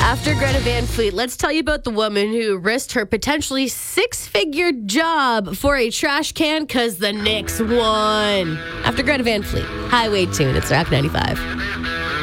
After Greta Van Fleet, let's tell you about the woman who risked her potentially six-figure job for a trash can because the Knicks won. After Greta Van Fleet, Highway Tune. It's Rock 95.